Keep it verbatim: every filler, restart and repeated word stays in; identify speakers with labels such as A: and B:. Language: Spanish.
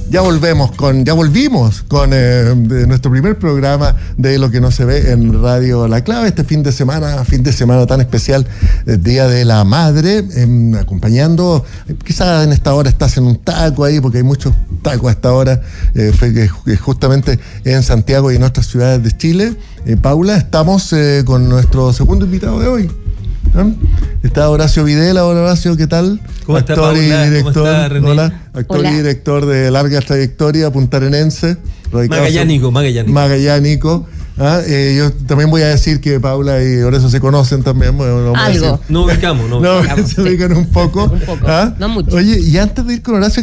A: Ya volvemos con, ya volvimos con eh, nuestro primer programa de Lo que no se ve en Radio La Clave, este fin de semana, fin de semana tan especial, el Día de la Madre, eh, acompañando, quizás en esta hora estás en un taco ahí, porque hay muchos tacos a esta hora, eh, fue que, que justamente en Santiago y en otras ciudades de Chile. Eh, Paula, estamos eh, con nuestro segundo invitado de hoy. ¿Eh? Está Horacio Videla. Hola, Horacio, ¿qué tal?
B: ¿Cómo está,
A: actor
B: Paula?
A: y director,
B: ¿Cómo está, René?
A: Hola, actor
C: Hola.
A: y director de larga trayectoria, puntarenense,
B: Magallánico, Magallánico.
A: Magallánico. ¿Ah? Eh, yo también voy a decir que Paula y Horacio se conocen también. Bueno, no voy a
C: Algo.
A: decir-
B: No ubicamos, no
A: No,
B: ubicamos.
A: se ubican un poco.
C: Un poco,
A: ¿Ah?
C: no mucho.
A: Oye, y antes de ir con Horacio,